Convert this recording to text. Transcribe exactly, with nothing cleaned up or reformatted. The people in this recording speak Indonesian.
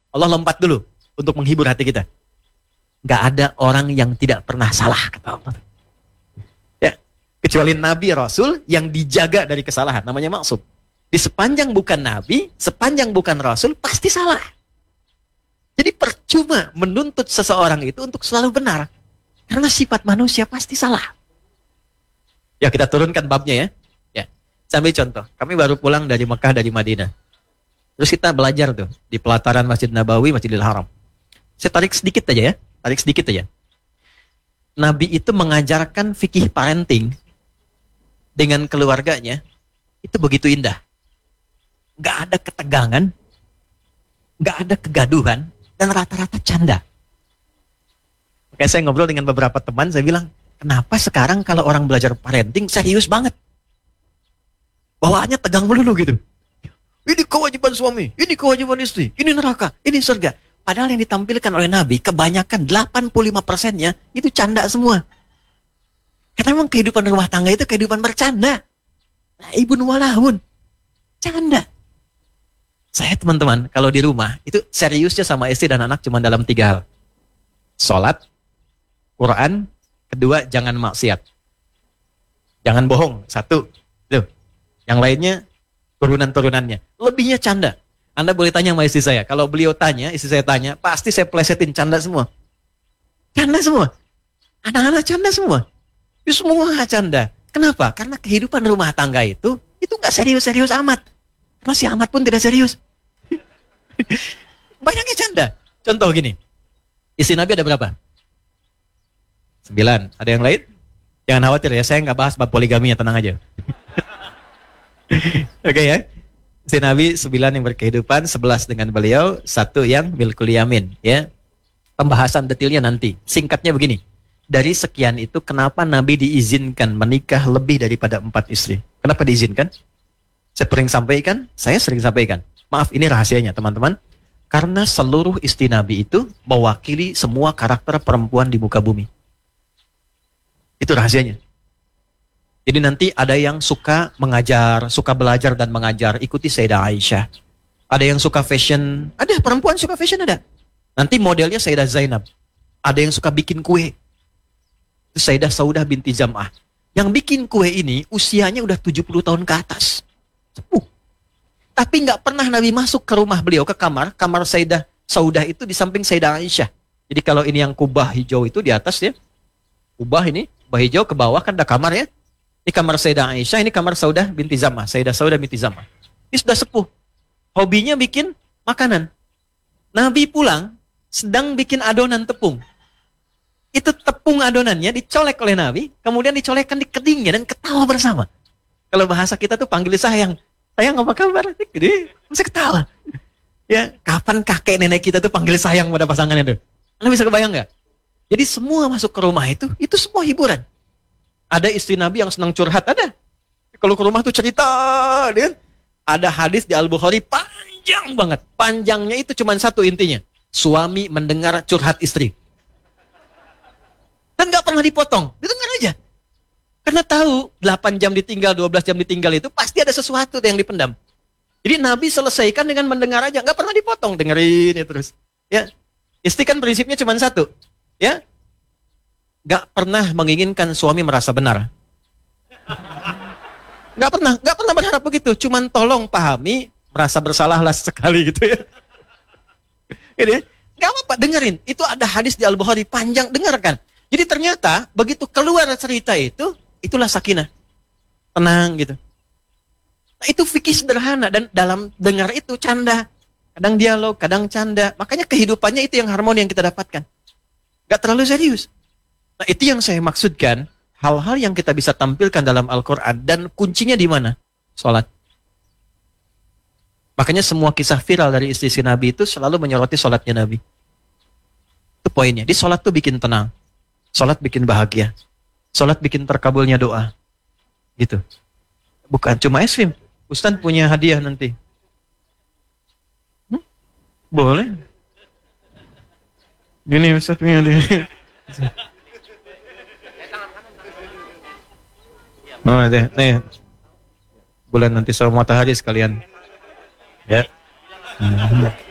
Allah lompat dulu untuk menghibur hati kita. Gak ada orang yang tidak pernah salah, kata Allah. Ya, kecuali Nabi Rasul yang dijaga dari kesalahan, namanya maksum. Di sepanjang bukan Nabi, sepanjang bukan Rasul, pasti salah. Jadi percuma menuntut seseorang itu untuk selalu benar. Karena sifat manusia pasti salah. Ya, kita turunkan babnya ya. Ya, sambil contoh. Kami baru pulang dari Mekah, dari Madinah. Terus kita belajar tuh di pelataran Masjid Nabawi, Masjidil Haram. Saya tarik sedikit aja ya. Tarik sedikit aja. Nabi itu mengajarkan fikih parenting dengan keluarganya. Itu begitu indah. Gak ada ketegangan. Gak ada kegaduhan. Dan rata-rata canda. Makanya saya ngobrol dengan beberapa teman. Saya bilang, kenapa sekarang kalau orang belajar parenting serius banget? Bawaannya tegang melulu gitu. Ini kewajiban suami, ini kewajiban istri, ini neraka, ini surga. Padahal yang ditampilkan oleh Nabi, kebanyakan delapan puluh lima persennya itu canda semua. Karena memang kehidupan rumah tangga itu kehidupan bercanda. Nah, ibun walahun. Canda. Saya teman-teman, kalau di rumah, itu seriusnya sama istri dan anak cuma dalam tiga hal. Sholat, Quran, kedua, jangan maksiat. Jangan bohong, satu. Tuh. Yang lainnya, turunan-turunannya. Lebihnya canda. Anda boleh tanya sama istri saya. Kalau beliau tanya, istri saya tanya, pasti saya plesetin canda semua. Canda semua. Anak-anak canda semua. Itu semua canda. Kenapa? Karena kehidupan rumah tangga itu, itu gak serius-serius amat. Karena si amat pun tidak serius. Banyaknya canda. Contoh gini. Istri Nabi ada berapa? Sembilan. Ada yang lain? Jangan khawatir ya, saya nggak bahas bab poligaminya, tenang aja. Oke okay, ya. Si Nabi sembilan yang berkehidupan, sebelas dengan beliau, satu yang milkul yamin, ya. Pembahasan detailnya nanti. Singkatnya begini. Dari sekian itu, kenapa Nabi diizinkan menikah lebih daripada empat istri? Kenapa diizinkan? Saya sering sampaikan, saya sering sampaikan. Maaf, ini rahasianya teman-teman. Karena seluruh istri Nabi itu mewakili semua karakter perempuan di muka bumi. Itu rahasianya. Jadi nanti ada yang suka mengajar, suka belajar dan mengajar, ikuti Sayyidah Aisyah. Ada yang suka fashion, ada perempuan suka fashion ada. Nanti modelnya Sayyidah Zainab. Ada yang suka bikin kue. Itu Sayyidah Saudah binti Zam'ah. Yang bikin kue ini usianya udah tujuh puluh tahun ke atas. Sepuh. Tapi nggak pernah Nabi masuk ke rumah beliau, ke kamar. Kamar Sayyidah Saudah itu di samping Sayyidah Aisyah. Jadi kalau ini yang kubah hijau itu di atas ya. Kubah ini, kubah hijau ke bawah kan ada kamar ya. Ini kamar Sayyidah Aisyah, ini kamar Saudah binti Zam'ah. Sayyidah Saudah binti Zam'ah. Ini sudah sepuh. Hobinya bikin makanan. Nabi pulang, sedang bikin adonan tepung. Itu tepung adonannya dicolek oleh Nabi, kemudian dicolekkan di kedingnya dan ketawa bersama. Kalau bahasa kita tuh panggil sayang. Sayang apa kabar? Gede, masih ketawa. Ya, kapan kakek nenek kita tuh panggil sayang pada pasangannya tuh? Anda bisa kebayang nggak? Jadi semua masuk ke rumah itu, itu semua hiburan. Ada istri Nabi yang senang curhat, ada. Kalau ke rumah tuh cerita, kan? Ada hadis di Al-Bukhari panjang banget. Panjangnya itu cuma satu intinya. Suami mendengar curhat istri. Dan gak pernah dipotong, didengar aja. Karena tahu delapan jam ditinggal, dua belas jam ditinggal itu pasti ada sesuatu yang dipendam. Jadi Nabi selesaikan dengan mendengar aja, gak pernah dipotong, dengerin ya terus. Ya, istri kan prinsipnya cuma satu, ya. Gak pernah menginginkan suami merasa benar. Gak pernah, gak pernah berharap begitu. Cuman tolong pahami, merasa bersalahlah sekali gitu ya. Ini, gak apa-apa, dengerin. Itu ada hadis di Al-Bukhari panjang, dengarkan. Jadi ternyata begitu keluar cerita itu, itulah sakinah. Tenang gitu. Nah, itu fikih sederhana dan dalam dengar itu canda. Kadang dialog, kadang canda. Makanya kehidupannya itu yang harmoni yang kita dapatkan. Gak terlalu serius. Nah, itu yang saya maksudkan, hal-hal yang kita bisa tampilkan dalam Al-Quran, dan kuncinya di mana? Sholat. Makanya semua kisah viral dari istri-istri Nabi itu selalu menyoroti sholatnya Nabi. Itu poinnya. Di sholat tuh bikin tenang. Sholat bikin bahagia. Sholat bikin terkabulnya doa. Gitu. Bukan cuma es krim. Ustaz punya hadiah nanti. Hmm? Boleh. Gini Ustaz punya hadiah. Oh, deh, nih. Bulan nanti sama matahari sekalian. Ya. Hmm.